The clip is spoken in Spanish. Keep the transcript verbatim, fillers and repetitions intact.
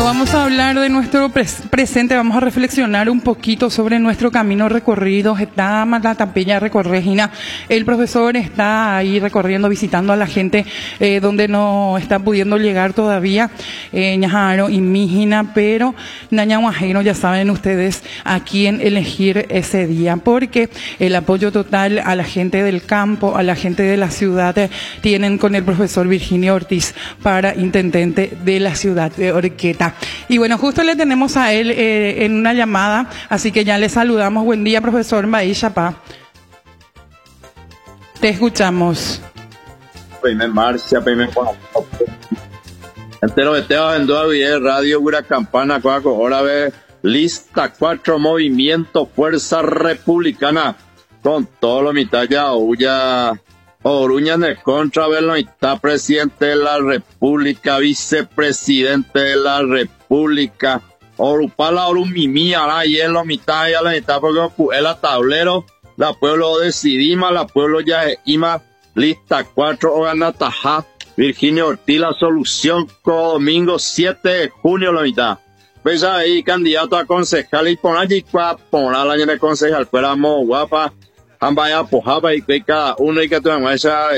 vamos a hablar de nuestro pres presente, vamos a reflexionar un poquito sobre nuestro camino recorrido. Está Matatapella recorregina. El profesor está ahí recorriendo, visitando a la gente eh, donde no está pudiendo llegar todavía, eh, Ñajaro y Mígina, pero Nañahuajero, ya saben ustedes a quién elegir ese día, porque el apoyo total a la gente del campo, a la gente de la ciudad, eh, tienen con el profesor Virginio Ortiz para intendente de la ciudad de Horqueta. Y bueno, justo le tenemos a él eh, en una llamada, así que ya le saludamos. Buen día, profesor Maí Chapá. Te escuchamos. Primer marcha, primer entero de Teo en Duavie, Radio Gura Campana, Cuaco, hora ve, lista cuatro, movimiento, fuerza republicana, con todo lo mitad ya, Ulla, Oruña en el contra, verlo, está presidente de la República, vicepresidente de la República, Orupala, Orumimi, ahora hielo, mitad, ya la mitad, porque el tablero, la pueblo decidima, la pueblo ya es ima, lista cuatro, Oganataja, Virginio Ortiz, la solución, domingo siete de junio, la mitad. Pues ahí, candidato a concejal, y por allí, por la año de concejal, fuéramos guapa, ambaya, pojaba, y cada uno, y que tu esa